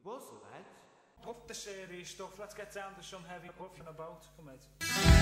Was, lad? Drop the series stuff, let's get down to some heavy puffing about. Come on.